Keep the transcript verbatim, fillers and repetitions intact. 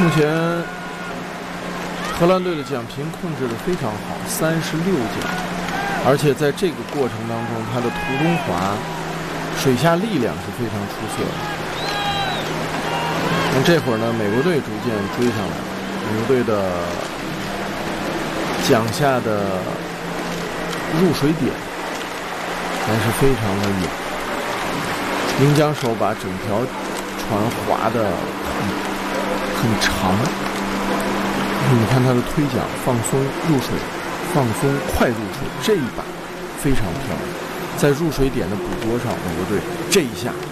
目前荷兰队的奖评控制的非常好，三十六奖，而且在这个过程当中，他的途中滑、水下力量是非常出色的。那这会儿呢，美国队逐渐追上来了，美国队的桨下的入水点还是非常的远，领桨手把整条船划得很很长。你看他的推桨放松入水，放松快入水，这一把非常漂亮。在入水点的捕捉上，美国队这一下